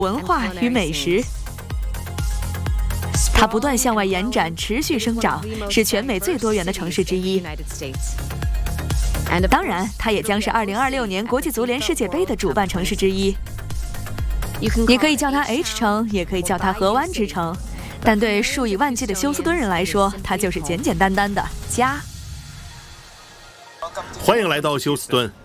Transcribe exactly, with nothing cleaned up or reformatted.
文化与美食。它不断向外延展，持续生长，是全美最多元的城市之一。当然，它也将是二零二六年国际足联世界杯的主办城市之一。你可以叫它 H 城，也可以叫它河湾之城，但对数以万计的休斯敦人来说，它就是简简单单的家。 欢迎来到休斯敦。